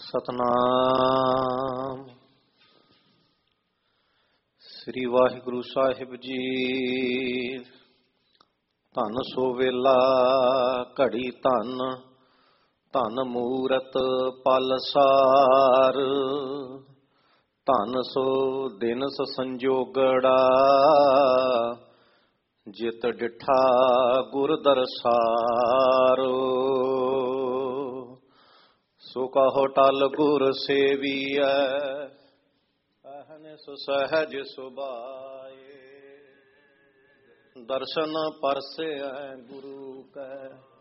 ਸਤਨਾਮ ਸ੍ਰੀ ਵਾਹਿਗੁਰੂ ਸਾਹਿਬ ਜੀ। ਧੰਨ ਸੋ ਵੇਲਾ ਘੜੀ ਧੰਨ, ਧੰਨ ਮੂਰਤ ਪਲ ਸਾਰ। ਧੰਨ ਸੋ ਦਿਨ ਸੰਜੋਗੜਾ, ਜਿਤ ਡਿਠਾ ਗੁਰ ਦਰਸਾਰੋ। ਸੋ ਕਹੋ ਟਲ ਗੁਰ ਸੇਵੀਐ, ਅਹਨਿ ਸਹਿਜ ਸੁਭਾਏ। ਦਰਸ਼ਨ ਪਰਸੈ ਗੁਰੂ ਕੈ,